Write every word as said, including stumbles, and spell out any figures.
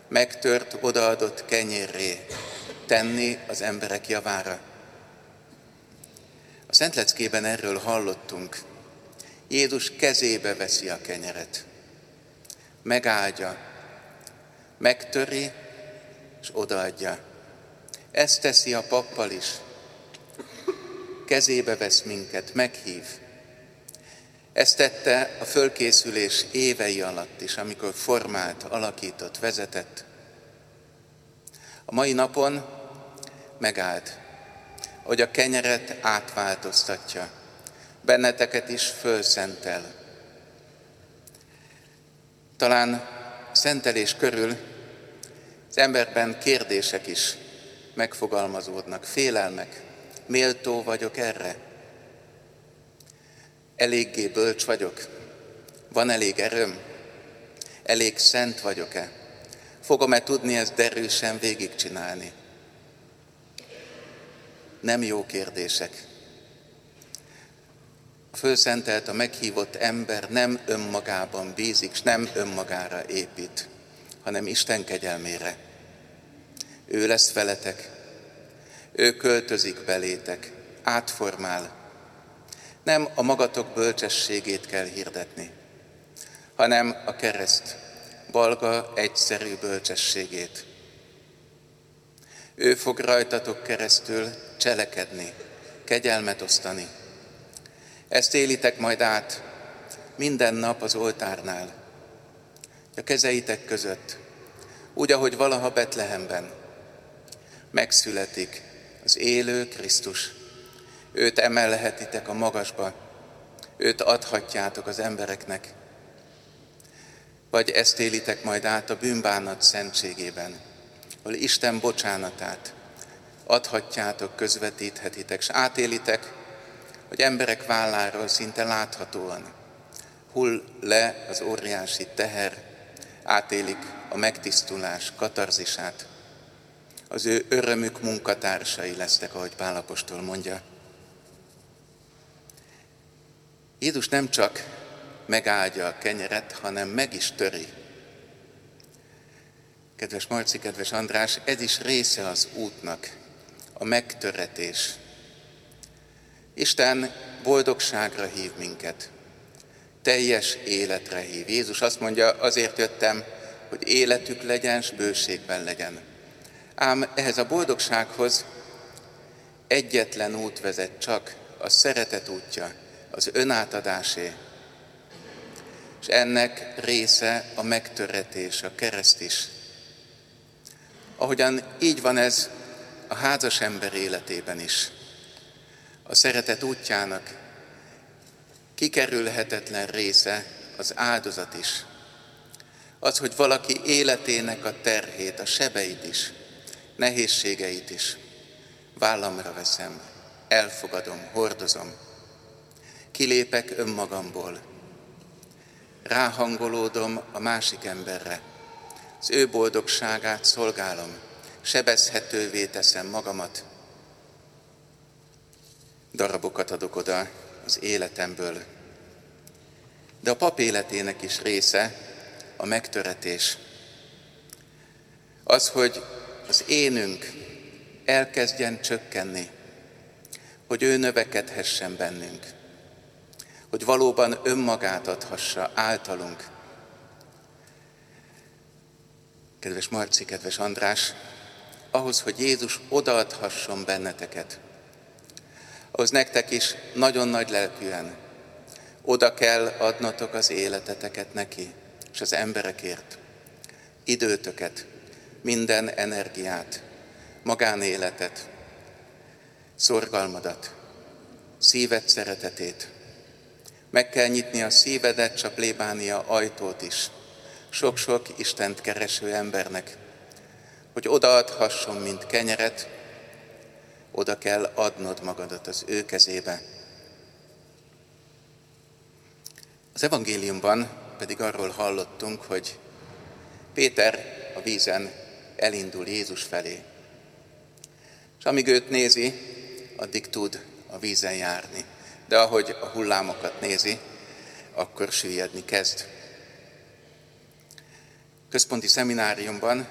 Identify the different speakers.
Speaker 1: megtört, odaadott kenyérré tenni az emberek javára. A Szentleckében erről hallottunk. Jézus kezébe veszi a kenyeret, megáldja, megtöri és odaadja. Ezt teszi a pappal is. Kezébe vesz minket, meghív. Ezt tette a fölkészülés évei alatt is, amikor formált, alakított, vezetett. A mai napon megállt, hogy a kenyeret átváltoztatja, benneteket is fölszentel. Talán szentelés körül az emberben kérdések is megfogalmazódnak, félelmek. Méltó vagyok erre? Eléggé bölcs vagyok? Van elég erőm? Elég szent vagyok-e? Fogom-e tudni ezt derűsen végigcsinálni? Nem jó kérdések. A fölszentelt, a meghívott ember nem önmagában bízik, s nem önmagára épít, hanem Isten kegyelmére. Ő lesz veletek, ő költözik belétek, átformál. Nem a magatok bölcsességét kell hirdetni, hanem a kereszt balga, egyszerű bölcsességét. Ő fog rajtatok keresztül cselekedni, kegyelmet osztani. Ezt élitek majd át minden nap az oltárnál, a kezeitek között, úgy, ahogy valaha Betlehemben megszületik az élő Krisztus. Őt emelhetitek a magasba, őt adhatjátok az embereknek. Vagy ezt élitek majd át a bűnbánat szentségében, ahol Isten bocsánatát adhatjátok, közvetíthetitek, és átélitek, hogy emberek válláról szinte láthatóan hull le az óriási teher, átélik a megtisztulás katarzisát. Az ő örömük munkatársai lesznek, ahogy Pál apostol mondja. Jézus nem csak megáldja a kenyeret, hanem meg is töri. Kedves Marci, kedves András, ez is része az útnak, a megtöretés. Isten boldogságra hív minket, teljes életre hív. Jézus azt mondja, azért jöttem, hogy életük legyen, s bőségben legyen. Ám ehhez a boldogsághoz egyetlen út vezet csak, a szeretet útja, az önátadásé. És ennek része a megtöretés, a kereszt is. Ahogyan így van ez a házas ember életében is. A szeretet útjának kikerülhetetlen része az áldozat is. Az, hogy valaki életének a terhét, a sebeit is, nehézségeit is vállamra veszem, elfogadom, hordozom. Kilépek önmagamból, ráhangolódom a másik emberre, az ő boldogságát szolgálom, sebezhetővé teszem magamat, darabokat adok oda az életemből. De a pap életének is része a megtöretés. Az, hogy az énünk elkezdjen csökkenni, hogy ő növekedhessen bennünk, hogy valóban önmagát adhassa általunk. Kedves Marci, kedves András, ahhoz, hogy Jézus odaadhasson benneteket, ahhoz nektek is nagyon nagy lelkűen oda kell adnatok az életeteket neki, és az emberekért, időtöket, minden energiát, magánéletet, szorgalmadat, szíved szeretetét. Meg kell nyitni a szívedet, s a plébánia ajtót is, sok-sok Istent kereső embernek, hogy odaadhasson, mint kenyeret, oda kell adnod magadat az ő kezébe. Az evangéliumban pedig arról hallottunk, hogy Péter a vízen elindul Jézus felé. És amíg őt nézi, addig tud a vízen járni. De ahogy a hullámokat nézi, akkor süllyedni kezd. Központi szemináriumban